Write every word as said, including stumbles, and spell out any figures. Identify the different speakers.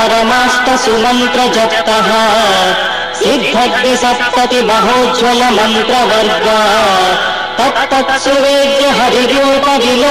Speaker 1: परमाष्ट सुमन्त्र जप्तः सिद्धग्नि सप्तति महोज्ज्वल मन्त्रवर्ग तत्तत्सुवेद्य हरिरूप विलो